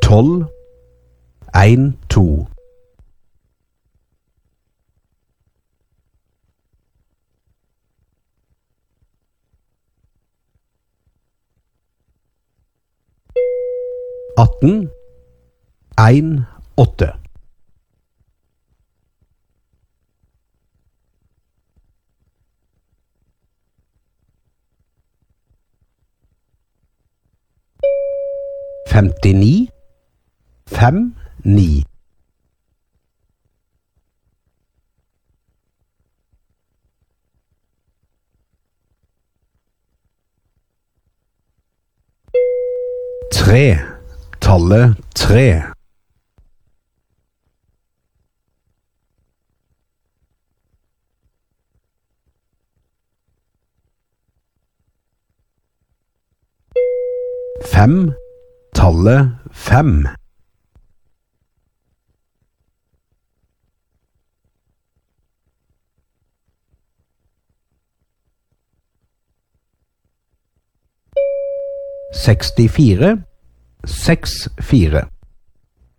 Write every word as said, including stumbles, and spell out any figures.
tolv, en, to. atten, en, åtte. femtini, fem, ni. Tre, tallet tre. Fem, tallet fem. Sekstifire, seks, fire.